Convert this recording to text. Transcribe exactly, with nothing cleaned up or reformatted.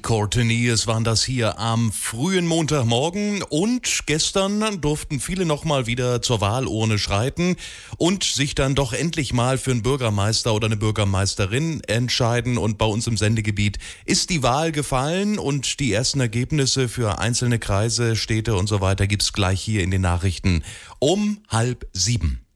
Courtney, es waren das hier am frühen Montagmorgen und gestern durften viele nochmal wieder zur Wahlurne schreiten und sich dann doch endlich mal für einen Bürgermeister oder eine Bürgermeisterin entscheiden, und bei uns im Sendegebiet ist die Wahl gefallen und die ersten Ergebnisse für einzelne Kreise, Städte und so weiter gibt's gleich hier in den Nachrichten um halb sieben.